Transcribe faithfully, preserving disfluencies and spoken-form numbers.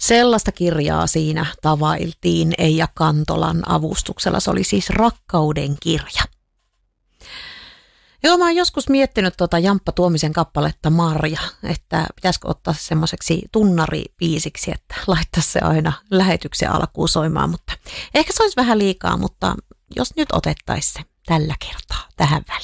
Sellaista kirjaa siinä tavailtiin Eija Kantolan avustuksella. Se oli siis Rakkauden kirja. Joo, mä oon joskus miettinyt tuota Jamppa Tuomisen kappaletta Marja, että pitäisikö ottaa semmoiseksi tunnaripiisiksi, että laittaisi se aina lähetyksen alkuun soimaan, mutta ehkä se olisi vähän liikaa, mutta jos nyt otettaisiin se tällä kertaa tähän väliin.